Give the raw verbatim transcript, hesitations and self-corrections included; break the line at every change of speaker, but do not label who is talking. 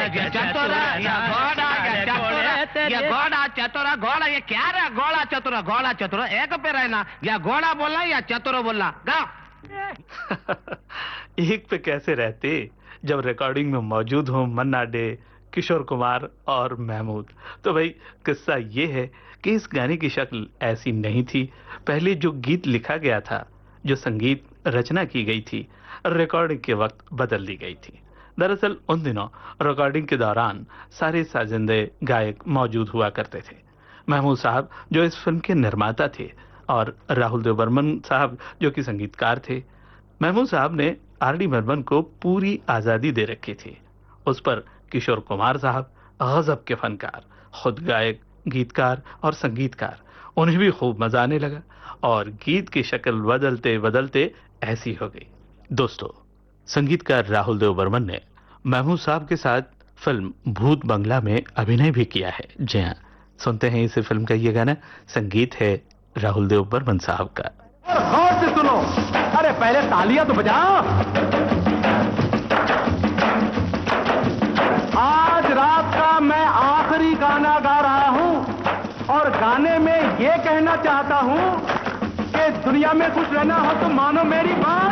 ये चतुरा, ये घोड़ा, ये चतुरा, ये घोड़ा चतुरा, घोड़ा ये क्या रहा? घोड़ा चतुरा, घोड़ा चतुरा एक पे रहना, या घोड़ा बोलना या चतुरा बोलना। गाओ।
एक पे कैसे रहते जब रिकॉर्डिंग में मौजूद हो मन्ना डे, किशोर कुमार और महमूद। तो भाई किस्सा ये है कि इस गाने की शक्ल ऐसी नहीं थी। पहले जो गीत लिखा गया था, जो संगीत रचना की गई थी, रिकॉर्डिंग के वक्त बदल दी गई थी। दरअसल उन दिनों रिकॉर्डिंग के दौरान सारे साजिंदे गायक मौजूद हुआ करते थे। महमूद साहब जो इस फिल्म के निर्माता थे और राहुल देव बर्मन साहब जो कि संगीतकार थे। महमूद साहब ने आर डी बर्मन को पूरी आजादी दे रखी थी। उस पर किशोर कुमार साहब गजब के फनकार, खुद गायक, गीतकार और संगीतकार, उन्हें भी खूब मजा आने लगा और गीत की शक्ल बदलते बदलते ऐसी हो गई। दोस्तों, संगीतकार राहुल देव बर्मन ने महमूद साहब के साथ फिल्म भूत बंगला में अभिनय भी किया है। जी हाँ, सुनते हैं इस फिल्म का ये गाना। संगीत है राहुल देव बर्मन साहब का।
गौर से सुनो, अरे पहले तालियां तो बजाओ। आज रात का मैं आखिरी गाना गा रहा हूं और गाने में ये कहना चाहता हूं कि दुनिया में खुश रहना हो तो मानो मेरी बात।